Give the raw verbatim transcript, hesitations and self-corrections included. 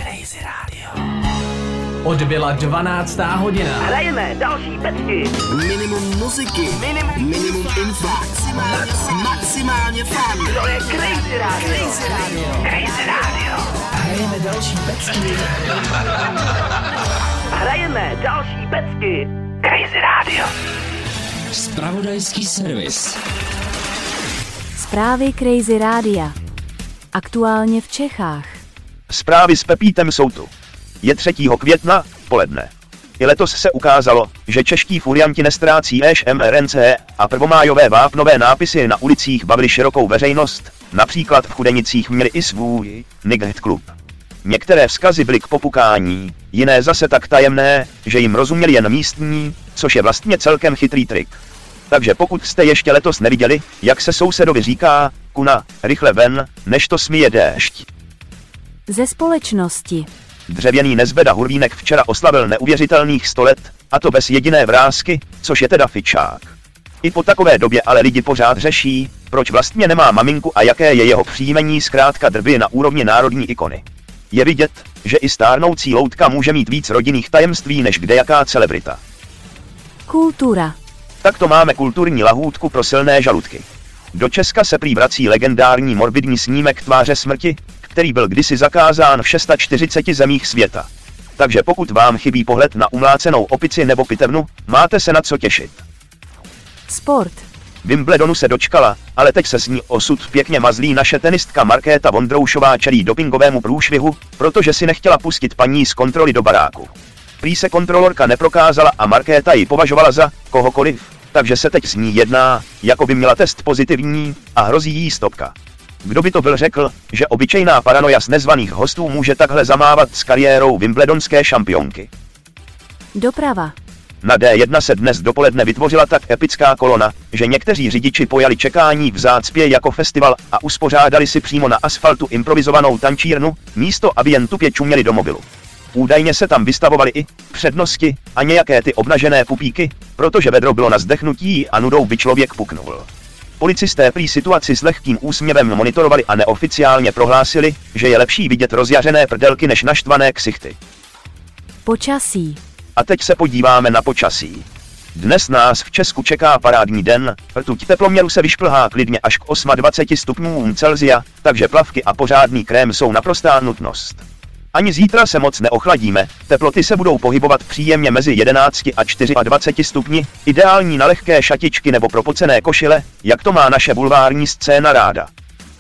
Crazy Radio. Odbyla dvanáctá hodina. Hrajeme další pecky. Minimum muziky. Minimum, minimum info. Maximálně, maximálně fun. To je Crazy Radio. Crazy Radio. Crazy Radio. Hrajeme další pecky. Hrajeme další pecky. Crazy Radio. Zpravodajský servis. Zprávy Crazy Rádia. Aktuálně v Čechách. Zprávy s Pepítem jsou tu. Je třetího května, poledne. I letos se ukázalo, že čeští furianti nestrácí éž em er en cé a prvomájové vápnové nápisy na ulicích bavili širokou veřejnost, například v Chudenicích měli i svůj Nightclub Club. Některé vzkazy byly k popukání, jiné zase tak tajemné, že jim rozuměli jen místní, což je vlastně celkem chytrý trik. Takže pokud jste ještě letos neviděli, jak se sousedovi říká, kuna, rychle ven, než to smije déšť. Ze společnosti. Dřevěný Nezbeda Hurvínek včera oslavil neuvěřitelných sto let, a to bez jediné vrásky, což je teda fičák. I po takové době ale lidi pořád řeší, proč vlastně nemá maminku a jaké je jeho příjmení zkrátka drby na úrovni národní ikony. Je vidět, že i stárnoucí loutka může mít víc rodinných tajemství než kdejaká celebrita. Kultura. Tak to máme kulturní lahůdku pro silné žaludky. Do Česka se prý vrací legendární morbidní snímek Tváře smrti, který byl kdysi zakázán v čtyřiceti šesti zemích světa. Takže pokud vám chybí pohled na umlácenou opici nebo pitevnu, máte se na co těšit. Sport. Wimbledonu se dočkala, ale teď se s ní osud pěkně mazlí naše tenistka Markéta Vondroušová čelí dopingovému průšvihu, protože si nechtěla pustit paní z kontroly do baráku. Prý se kontrolorka neprokázala a Markéta ji považovala za kohokoliv, takže se teď s ní jedná, jako by měla test pozitivní, a hrozí jí stopka. Kdo by to byl řekl, že obyčejná paranoja z nezvaných hostů může takhle zamávat s kariérou wimbledonské šampionky. Doprava. Na dé jedna se dnes dopoledne vytvořila tak epická kolona, že někteří řidiči pojali čekání v zácpě jako festival a uspořádali si přímo na asfaltu improvizovanou tančírnu, místo aby jen tupě čuměli do mobilu. Údajně se tam vystavovaly i přednosti a nějaké ty obnažené pupíky, protože vedro bylo na zdechnutí a nudou by člověk puknul. Policisté prý situaci s lehkým úsměvem monitorovali a neoficiálně prohlásili, že je lepší vidět rozjařené prdelky než naštvané ksichty. Počasí. A teď se podíváme na počasí. Dnes nás v Česku čeká parádní den, rtuť teploměru se vyšplhá klidně až k dvaceti osmi stupňům Celsia, takže plavky a pořádný krém jsou naprostá nutnost. Ani zítra se moc neochladíme, teploty se budou pohybovat příjemně mezi jedenácti a dvaceti čtyřmi stupni, ideální na lehké šatičky nebo propocené košile, jak to má naše bulvární scéna ráda.